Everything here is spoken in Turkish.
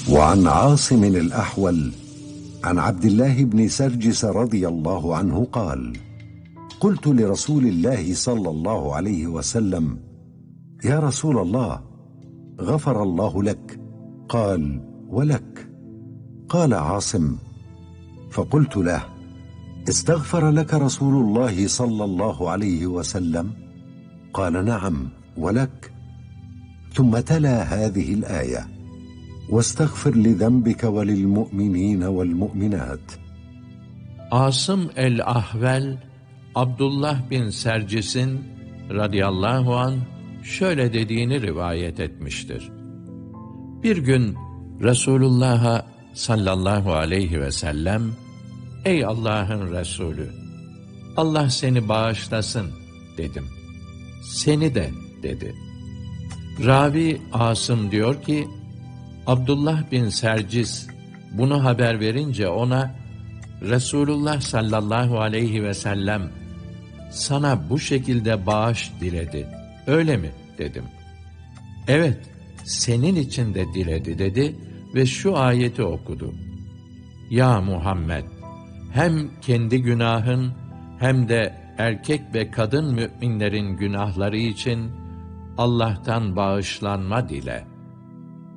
وعن عاصم الأحول عن عبد الله بن سرجس رضي الله عنه قال: قلت لرسول الله صلى الله عليه وسلم: يا رسول الله، غفر الله لك. قال: ولك. قال عاصم: فقلت له: استغفر لك رسول الله صلى الله عليه وسلم؟ قال: نعم، ولك. ثم تلا هذه الآية: واستغفر لذنبك وللمؤمنين والمؤمنات. Asım el-Ahvel, Abdullah bin Sercis'in radıyallahu anh şöyle dediğini rivayet etmiştir. Bir gün Resulullah'a sallallahu aleyhi ve sellem: ey Allah'ın Resulü, Allah seni bağışlasın dedim. Seni de dedi. Ravi Asım diyor ki, Abdullah bin Sercis bunu haber verince ona, Resulullah sallallahu aleyhi ve sellem sana bu şekilde bağış diledi, öyle mi dedim. Evet, senin için de diledi dedi ve şu ayeti okudu. Ya Muhammed, hem kendi günahın hem de erkek ve kadın müminlerin günahları için Allah'tan bağışlanma dile.